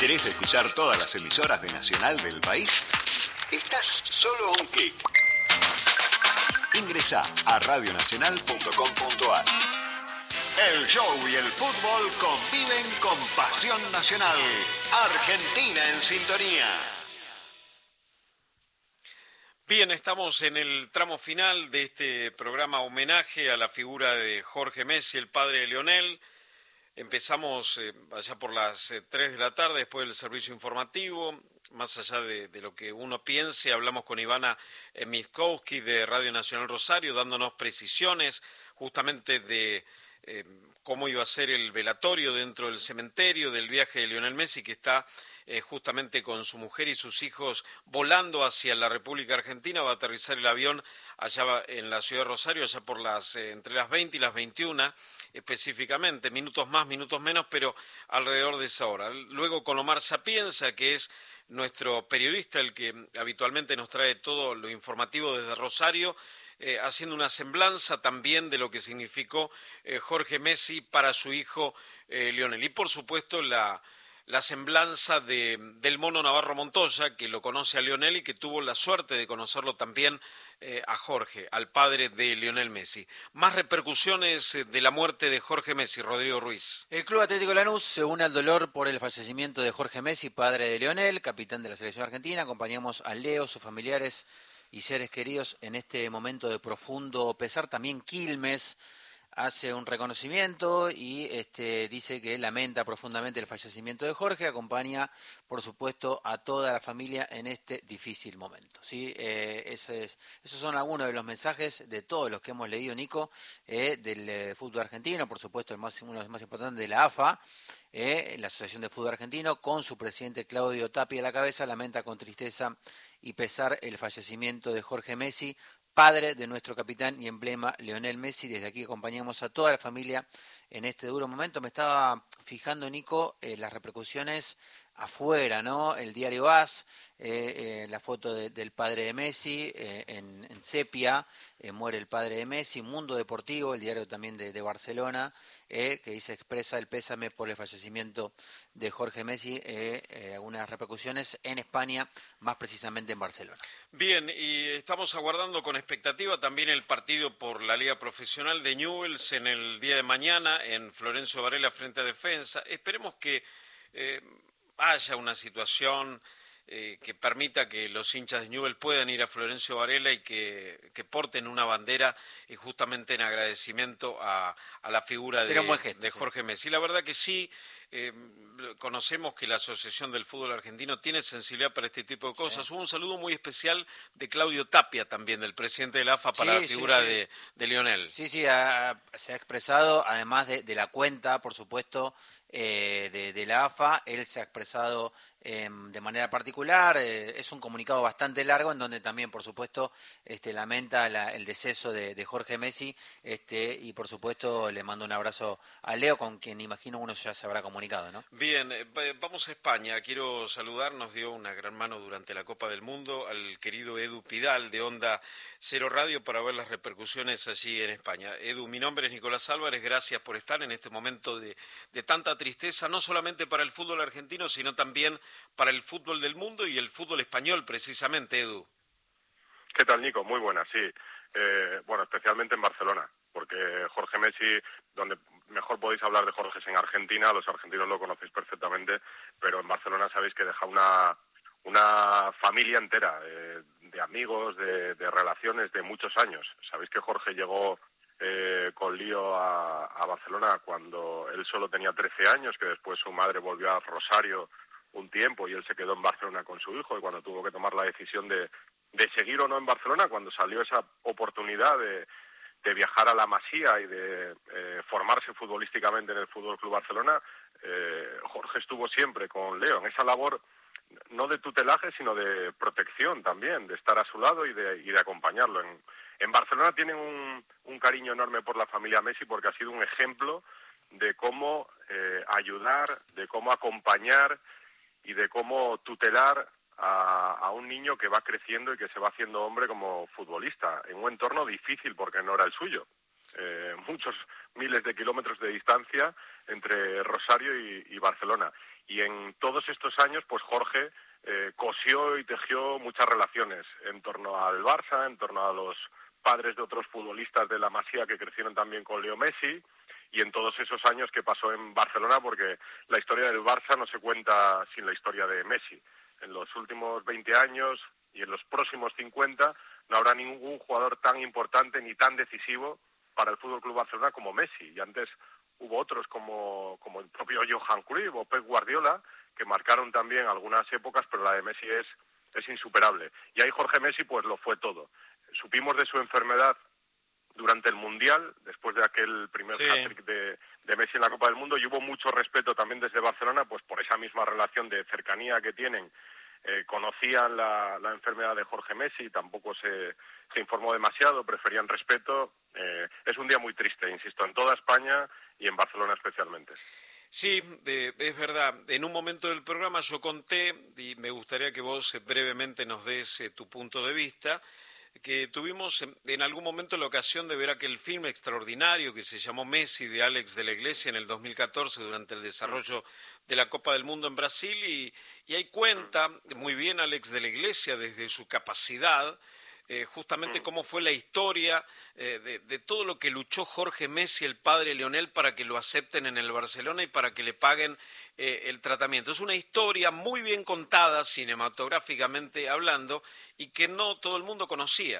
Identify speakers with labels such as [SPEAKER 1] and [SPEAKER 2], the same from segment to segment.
[SPEAKER 1] ¿Querés escuchar todas las emisoras de Nacional del país? Estás solo a un clic. Ingresá a radionacional.com.ar. El show y el fútbol conviven con pasión nacional. Argentina en sintonía.
[SPEAKER 2] Bien, estamos en el tramo final de este programa homenaje a la figura de Jorge Messi, el padre de Lionel. Empezamos allá por las 3 de la tarde, después del servicio informativo. Más allá de lo que uno piense, hablamos con Ivana Miskowski de Radio Nacional Rosario, dándonos precisiones justamente de cómo iba a ser el velatorio dentro del cementerio del viaje de Lionel Messi, que está justamente con su mujer y sus hijos volando hacia la República Argentina. Va a aterrizar el avión allá en la ciudad de Rosario, allá por entre las 20 y las 21 específicamente, minutos más, minutos menos, pero alrededor de esa hora. Luego con Omar Sapienza, que es nuestro periodista, el que habitualmente nos trae todo lo informativo desde Rosario, haciendo una semblanza también de lo que significó Jorge Messi para su hijo Lionel. Y por supuesto la semblanza del Mono Navarro Montoya, que lo conoce a Lionel y que tuvo la suerte de conocerlo también a Jorge, al padre de Lionel Messi. Más repercusiones de la muerte de Jorge Messi, Rodrigo Ruiz.
[SPEAKER 3] El Club Atlético Lanús se une al dolor por el fallecimiento de Jorge Messi, padre de Lionel, capitán de la selección argentina. Acompañamos a Leo, sus familiares y seres queridos en este momento de profundo pesar. También Quilmes hace un reconocimiento y dice que lamenta profundamente el fallecimiento de Jorge. Acompaña, por supuesto, a toda la familia en este difícil momento. ¿Sí? Esos son algunos de los mensajes de todos los que hemos leído, Nico, del fútbol argentino. Por supuesto, uno de los más importantes de la AFA, la Asociación de Fútbol Argentino, con su presidente Claudio Tapia a la cabeza, lamenta con tristeza y pesar el fallecimiento de Jorge Messi, padre de nuestro capitán y emblema Lionel Messi. Desde aquí acompañamos a toda la familia en este duro momento. Me estaba fijando, Nico, las repercusiones afuera, ¿no? El diario AS, la foto del padre de Messi, en sepia, muere el padre de Messi. Mundo Deportivo, el diario también de Barcelona, que dice expresa el pésame por el fallecimiento de Jorge Messi, algunas repercusiones en España, más precisamente en Barcelona.
[SPEAKER 2] Bien, y estamos aguardando con expectativa también el partido por la Liga Profesional de Newell's en el día de mañana en Florencio Varela frente a Defensa. Esperemos que haya una situación que permita que los hinchas de Newell's puedan ir a Florencio Varela y que porten una bandera justamente en agradecimiento a la figura de Jorge Messi. La verdad que sí, conocemos que la Asociación del Fútbol Argentino tiene sensibilidad para este tipo de cosas. Hubo un saludo muy especial de Claudio Tapia también, del presidente de la AFA, para la figura de Lionel.
[SPEAKER 3] Sí, se ha expresado, además de la cuenta, por supuesto, de la AFA. Él se ha expresado de manera particular. Es un comunicado bastante largo en donde también, por supuesto, lamenta el deceso de Jorge Messi, y por supuesto le mando un abrazo a Leo, con quien imagino uno ya se habrá comunicado, ¿no?
[SPEAKER 2] Bien, vamos a España. Quiero saludar, nos dio una gran mano durante la Copa del Mundo al querido Edu Pidal de Onda Cero Radio para ver las repercusiones allí en España. Edu, mi nombre es Nicolás Álvarez, gracias por estar en este momento de tanta tristeza, no solamente para el fútbol argentino, sino también para el fútbol del mundo y el fútbol español, precisamente, Edu.
[SPEAKER 4] ¿Qué tal, Nico? Muy buena, sí. Bueno, especialmente en Barcelona, porque Jorge Messi, donde mejor podéis hablar de Jorge es en Argentina, los argentinos lo conocéis perfectamente, pero en Barcelona sabéis que deja una familia entera de amigos, de relaciones de muchos años. Sabéis que Jorge llegó con lío a Barcelona cuando él solo tenía 13 años, que después su madre volvió a Rosario un tiempo y él se quedó en Barcelona con su hijo, y cuando tuvo que tomar la decisión de seguir o no en Barcelona, cuando salió esa oportunidad de viajar a la Masía y de formarse futbolísticamente en el Fútbol Club Barcelona, Jorge estuvo siempre con Leo en esa labor, no de tutelaje, sino de protección también, de estar a su lado y de acompañarlo. En Barcelona tienen un cariño enorme por la familia Messi, porque ha sido un ejemplo de cómo ayudar, de cómo acompañar y de cómo tutelar a un niño que va creciendo y que se va haciendo hombre como futbolista, en un entorno difícil porque no era el suyo. Muchos miles de kilómetros de distancia entre Rosario y Barcelona. Y en todos estos años, pues Jorge cosió y tejió muchas relaciones en torno al Barça, en torno a los padres de otros futbolistas de la Masía que crecieron también con Leo Messi, y en todos esos años que pasó en Barcelona, porque la historia del Barça no se cuenta sin la historia de Messi. En los últimos 20 años y en los próximos 50 no habrá ningún jugador tan importante ni tan decisivo para el Fútbol Club Barcelona como Messi. Y antes hubo otros como el propio Johan Cruyff o Pep Guardiola, que marcaron también algunas épocas, pero la de Messi es insuperable. Y ahí Jorge Messi pues lo fue todo. Supimos de su enfermedad durante el Mundial, después de aquel primer hat-trick de Messi en la Copa del Mundo, y hubo mucho respeto también desde Barcelona, pues por esa misma relación de cercanía que tienen. Conocían la enfermedad de Jorge Messi, tampoco se informó demasiado, preferían respeto. Es un día muy triste, insisto, en toda España y en Barcelona especialmente.
[SPEAKER 2] Sí, es verdad. En un momento del programa yo conté, y me gustaría que vos brevemente nos des tu punto de vista, que tuvimos en algún momento la ocasión de ver aquel film extraordinario que se llamó Messi, de Alex de la Iglesia, en el 2014 durante el desarrollo de la Copa del Mundo en Brasil, y ahí cuenta muy bien Alex de la Iglesia desde su capacidad, justamente cómo fue la historia de todo lo que luchó Jorge Messi, el padre Lionel, para que lo acepten en el Barcelona y para que le paguen el tratamiento. Es una historia muy bien contada cinematográficamente hablando y que no todo el mundo conocía.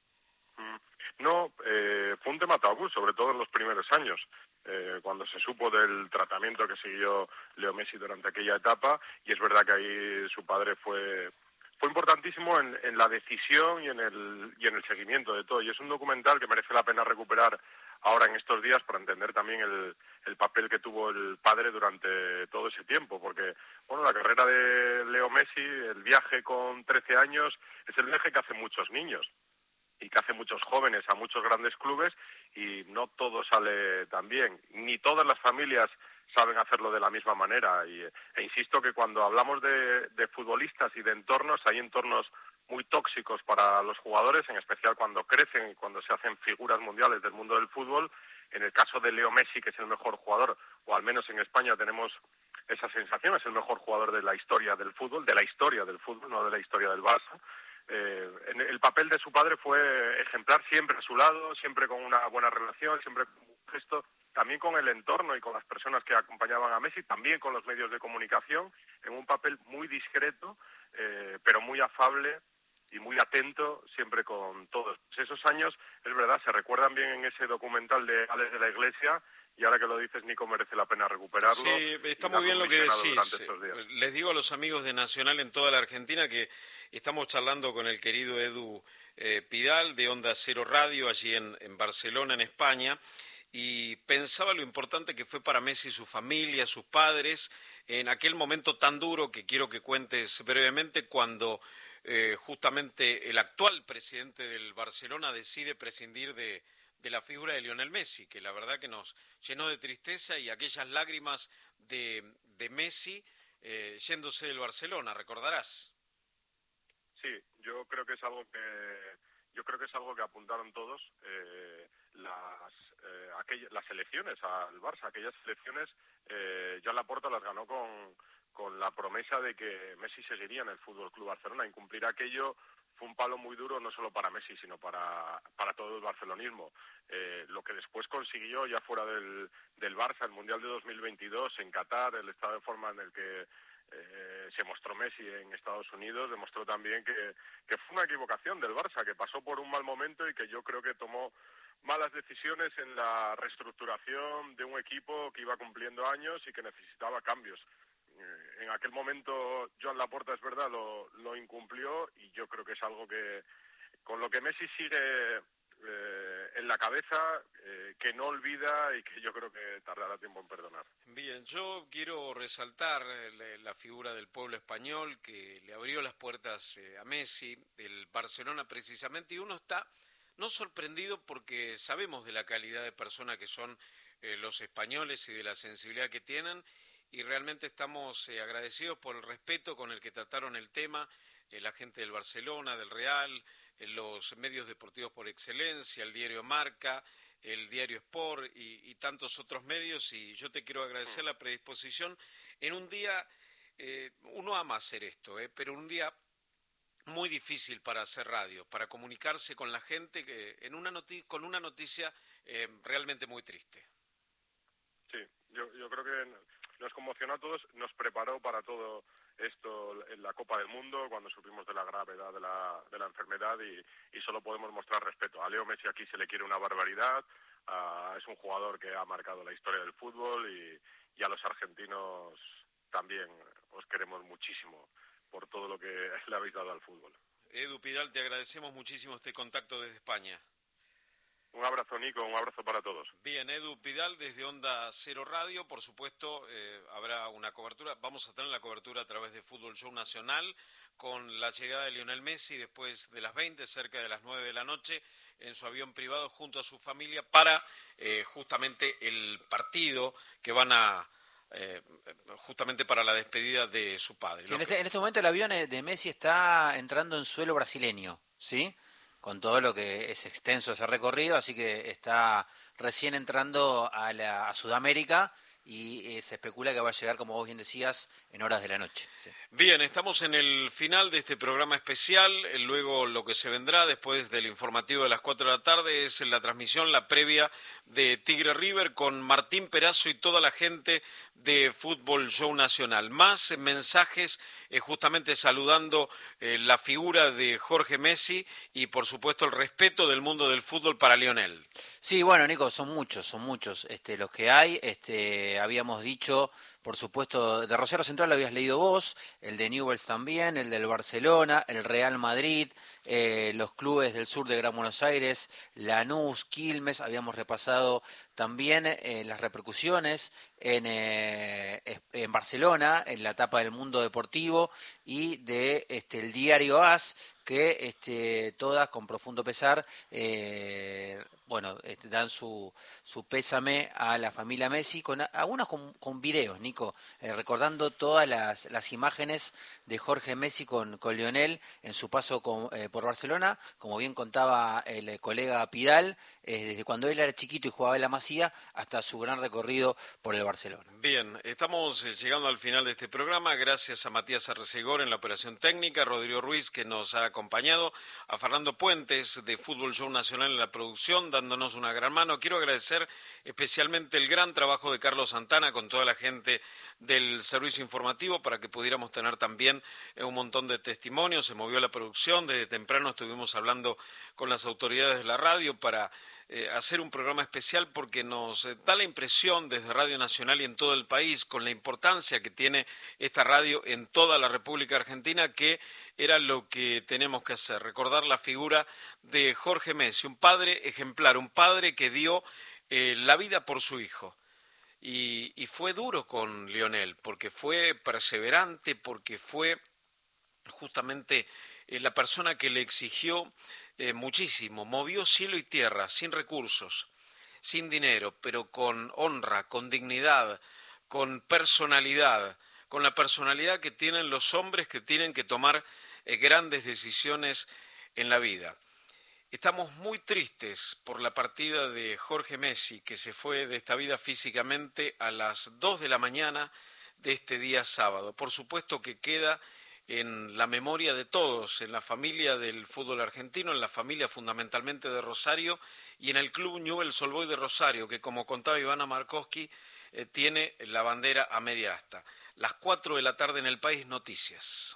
[SPEAKER 4] No, fue un tema tabú, sobre todo en los primeros años, cuando se supo del tratamiento que siguió Leo Messi durante aquella etapa, y es verdad que ahí su padre fue importantísimo en la decisión y en el seguimiento de todo. Y es un documental que merece la pena recuperar ahora en estos días para entender también el papel que tuvo el padre durante todo ese tiempo. Porque, bueno, la carrera de Leo Messi, el viaje con 13 años, es el viaje que hacen muchos niños y que hacen muchos jóvenes a muchos grandes clubes, y no todo sale tan bien. Ni todas las familias saben hacerlo de la misma manera, e insisto que cuando hablamos de futbolistas y de entornos, hay entornos muy tóxicos para los jugadores, en especial cuando crecen y cuando se hacen figuras mundiales del mundo del fútbol. En el caso de Leo Messi, que es el mejor jugador, o al menos en España tenemos esa sensación, es el mejor jugador de la historia del fútbol, no de la historia del Barça. El papel de su padre fue ejemplar, siempre a su lado, siempre con una buena relación, siempre con un gesto, también con el entorno y con las personas que acompañaban a Messi, también con los medios de comunicación, en un papel muy discreto, pero muy afable y muy atento siempre con todos. Esos años, es verdad, se recuerdan bien en ese documental de Alex de la Iglesia, y ahora que lo dices, Nico, merece la pena recuperarlo.
[SPEAKER 2] Sí, está muy bien lo que decís. Les digo a los amigos de Nacional en toda la Argentina que estamos charlando con el querido Edu Pidal de Onda Cero Radio allí en Barcelona, en España, y pensaba lo importante que fue para Messi su familia, sus padres, en aquel momento tan duro que quiero que cuentes brevemente, cuando justamente el actual presidente del Barcelona decide prescindir de la figura de Lionel Messi, que la verdad que nos llenó de tristeza, y aquellas lágrimas de Messi yéndose del Barcelona, recordarás.
[SPEAKER 4] Sí, yo creo que es algo que apuntaron todos, las elecciones al Barça, aquellas elecciones. Joan Laporta las ganó con la promesa de que Messi seguiría en el Fútbol Club Barcelona. Incumplir aquello fue un palo muy duro, no solo para Messi, sino para todo el barcelonismo. Lo que después consiguió, ya fuera del Barça, el Mundial de 2022 en Qatar, el estado de forma en el que se mostró Messi en Estados Unidos, demostró también que fue una equivocación del Barça, que pasó por un mal momento y que yo creo que tomó malas decisiones en la reestructuración de un equipo que iba cumpliendo años y que necesitaba cambios. En aquel momento Joan Laporta, es verdad, lo incumplió, y yo creo que es algo que con lo que Messi sigue en la cabeza, que no olvida y que yo creo que tardará tiempo en perdonar.
[SPEAKER 2] Bien, yo quiero resaltar la figura del pueblo español que le abrió las puertas a Messi, del Barcelona precisamente, y uno está no sorprendido porque sabemos de la calidad de persona que son los españoles y de la sensibilidad que tienen, y realmente estamos agradecidos por el respeto con el que trataron el tema, la gente del Barcelona, del Real, los medios deportivos por excelencia, el diario Marca, el diario Sport y tantos otros medios, y yo te quiero agradecer la predisposición en un día, uno ama hacer esto, pero un día muy difícil para hacer radio, para comunicarse con la gente que con una noticia realmente muy triste.
[SPEAKER 4] Sí, yo creo que nos conmocionó a todos, nos preparó para todo esto en la Copa del Mundo, cuando supimos de la gravedad de la enfermedad y solo podemos mostrar respeto. A Leo Messi aquí se le quiere una barbaridad, es un jugador que ha marcado la historia del fútbol y a los argentinos también os queremos muchísimo por todo lo que le habéis dado al fútbol.
[SPEAKER 2] Edu Pidal, te agradecemos muchísimo este contacto desde España.
[SPEAKER 4] Un abrazo, Nico, un abrazo para todos.
[SPEAKER 2] Bien, Edu Pidal desde Onda Cero Radio, por supuesto, habrá una cobertura, vamos a tener la cobertura a través de Fútbol Show Nacional con la llegada de Lionel Messi después de las 20, cerca de las 9 de la noche, en su avión privado junto a su familia para justamente el partido que van a... justamente para la despedida de su padre.
[SPEAKER 3] Sí, en este momento el avión de Messi está entrando en suelo brasileño, ¿sí? Con todo lo que es extenso ese recorrido, así que está recién entrando a Sudamérica y se especula que va a llegar, como vos bien decías, en horas de la noche. Sí.
[SPEAKER 2] Bien, estamos en el final de este programa especial. Luego lo que se vendrá después del informativo de las 4 de la tarde es la transmisión, la previa de Tigre River con Martín Perazo y toda la gente de Fútbol Show Nacional. Más mensajes justamente saludando la figura de Jorge Messi y por supuesto el respeto del mundo del fútbol para Lionel.
[SPEAKER 3] Sí, bueno, Nico, son muchos los que hay. Habíamos dicho, por supuesto, de Rosario Central lo habías leído vos, el de Newell's también, el del Barcelona, el Real Madrid, los clubes del sur de Gran Buenos Aires, Lanús, Quilmes, habíamos repasado también las repercusiones en Barcelona, en la etapa del mundo deportivo y de el diario AS, que todas con profundo pesar dan su pésame a la familia Messi, algunos con videos, Nico, recordando todas las imágenes de Jorge Messi con Lionel en su paso por Barcelona, como bien contaba el colega Pidal, desde cuando él era chiquito y jugaba en la Masía hasta su gran recorrido por el Barcelona.
[SPEAKER 2] Bien, estamos llegando al final de este programa, gracias a Matías Arcegor en la operación técnica, a Rodrigo Ruiz que nos ha acompañado, a Fernando Puentes de Fútbol Show Nacional en la producción, dándonos una gran mano. Quiero agradecer especialmente el gran trabajo de Carlos Santana con toda la gente del servicio informativo para que pudiéramos tener también un montón de testimonios. Se movió la producción, desde temprano estuvimos hablando con las autoridades de la radio para hacer un programa especial porque nos da la impresión desde Radio Nacional y en todo el país, con la importancia que tiene esta radio en toda la República Argentina, que era lo que tenemos que hacer, recordar la figura de Jorge Messi, un padre ejemplar, un padre que dio la vida por su hijo. Y fue duro con Lionel, porque fue perseverante, porque fue justamente la persona que le exigió muchísimo, movió cielo y tierra, sin recursos, sin dinero, pero con honra, con dignidad, con personalidad, con la personalidad que tienen los hombres que tienen que tomar grandes decisiones en la vida. Estamos muy tristes por la partida de Jorge Messi, que se fue de esta vida físicamente a las 2 de la mañana de este día sábado. Por supuesto que queda en la memoria de todos, en la familia del fútbol argentino, en la familia fundamentalmente de Rosario y en el club Newell's Old Boys de Rosario, que como contaba Ivana Markowski, tiene la bandera a media asta. Las 4 de la tarde en el país, noticias.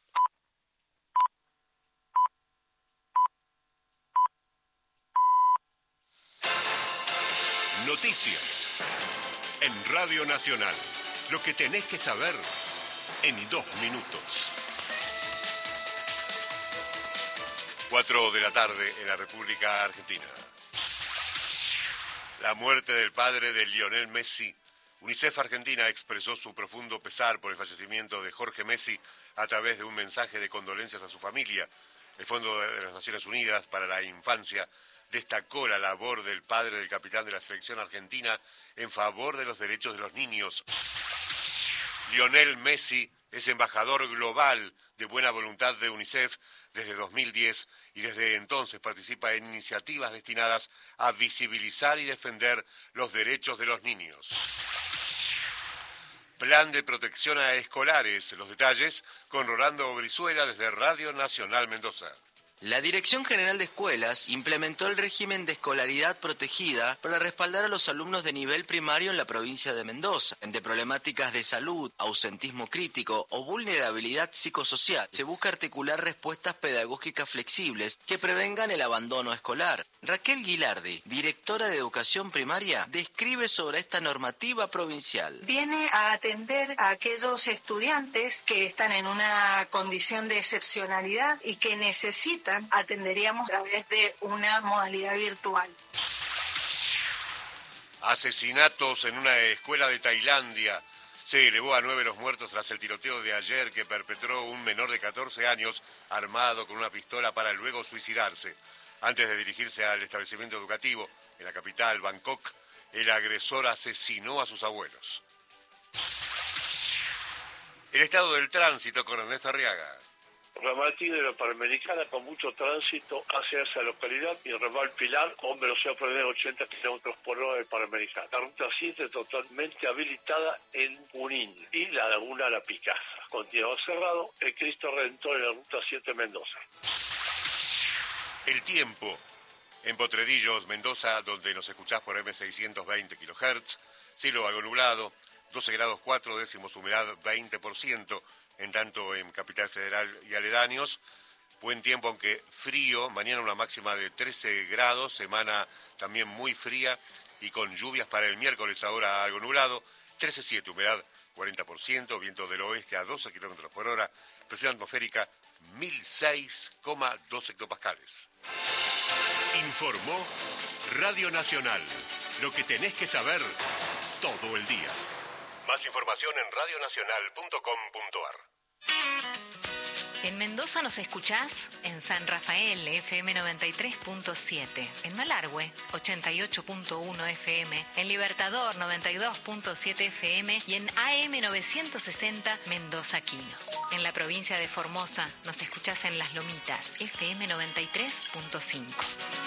[SPEAKER 5] Noticias en Radio Nacional. Lo que tenés que saber en 2 minutos. 4 de la tarde en la República Argentina. La muerte del padre de Lionel Messi. UNICEF Argentina expresó su profundo pesar por el fallecimiento de Jorge Messi a través de un mensaje de condolencias a su familia. El Fondo de las Naciones Unidas para la Infancia destacó la labor del padre del capitán de la selección argentina en favor de los derechos de los niños. Lionel Messi es embajador global de buena voluntad de UNICEF desde 2010 y desde entonces participa en iniciativas destinadas a visibilizar y defender los derechos de los niños. Plan de protección a escolares. Los detalles con Rolando Brizuela desde Radio Nacional Mendoza.
[SPEAKER 6] La Dirección General de Escuelas implementó el régimen de escolaridad protegida para respaldar a los alumnos de nivel primario en la provincia de Mendoza. Ante problemáticas de salud, ausentismo crítico o vulnerabilidad psicosocial, se busca articular respuestas pedagógicas flexibles que prevengan el abandono escolar. Raquel Guilardi, directora de Educación Primaria, describe sobre esta normativa provincial.
[SPEAKER 7] Viene a atender a aquellos estudiantes que están en una condición de excepcionalidad y que necesitan, atenderíamos a través de una modalidad virtual.
[SPEAKER 5] Asesinatos en una escuela de Tailandia. Se elevó a 9 los muertos tras el tiroteo de ayer que perpetró un menor de 14 años armado con una pistola para luego suicidarse. Antes de dirigirse al establecimiento educativo en la capital, Bangkok, el agresor asesinó a sus abuelos. El estado del tránsito con Ernesto Arriaga.
[SPEAKER 8] Ramal Tigre de la Panamericana con mucho tránsito hacia esa localidad y Ramal Pilar con velocidad promedio de 80 km por hora de Panamericana. La ruta 7 totalmente habilitada en Junín y la laguna La Picasa. Continuado cerrado el Cristo Redentor en la ruta 7 Mendoza.
[SPEAKER 5] El tiempo en Potrerillos, Mendoza, donde nos escuchás por M620 kHz, cielo algo nublado, 12 grados 4 décimos, humedad 20%, en tanto en Capital Federal y aledaños. Buen tiempo, aunque frío, mañana una máxima de 13 grados, semana también muy fría y con lluvias para el miércoles, ahora algo nublado, 13,7, humedad 40%, viento del oeste a 12 km por hora, presión atmosférica 1006,2 hectopascales.
[SPEAKER 9] Informó Radio Nacional, lo que tenés que saber todo el día. Más información en radionacional.com.ar.
[SPEAKER 10] En Mendoza nos escuchás en San Rafael, FM 93.7, en Malargüe, 88.1 FM, en Libertador, 92.7 FM y en AM 960, Mendoza Quino. En la provincia de Formosa nos escuchás en Las Lomitas, FM 93.5.